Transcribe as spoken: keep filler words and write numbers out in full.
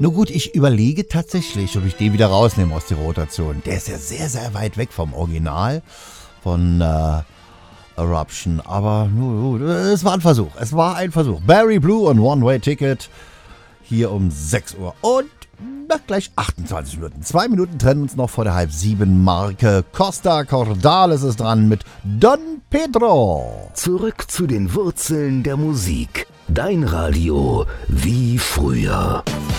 Nur gut, ich überlege tatsächlich, ob ich den wieder rausnehme aus der Rotation. Der ist ja sehr, sehr weit weg vom Original von äh, Eruption. Aber nur, es war ein Versuch. Es war ein Versuch. Barry Blue und One-Way-Ticket hier um sechs Uhr und na, gleich achtundzwanzig Minuten. Zwei Minuten trennen uns noch vor der halb sieben Marke. Costa Cordales ist dran mit Don Pedro. Zurück zu den Wurzeln der Musik. Dein Radio wie früher.